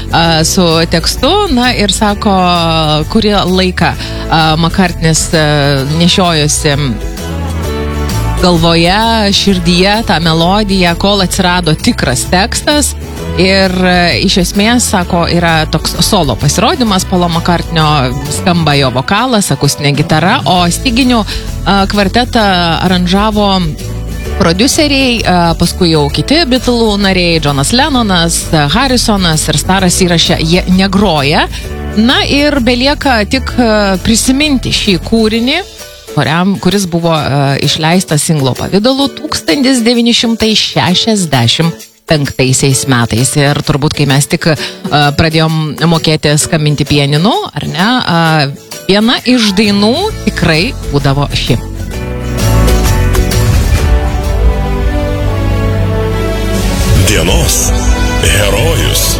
su tekstu, na ir sako, kurį laiką McCartney'is nešiojosi galvoje, širdyje tą melodiją, kol atsirado tikras tekstas. Ir iš esmės, sako, yra toks solo pasirodymas, Paulo McCartney'o skamba jo vokalas, akustinė gitara, o styginių kvartetą aranžavo prodiuseriai, paskui jau kiti Beatlų nariai, Johnas Lennonas, Harrisonas ir Starras įraše jie negroja. Na ir belieka tik prisiminti šį kūrinį, kuris buvo išleistas singlo pavidalu 1965 metais. Ir turbūt, kai mes tik pradėjom mokėti skambinti pianinu, ar ne, viena iš dainų tikrai būdavo ši. Dienos herojus.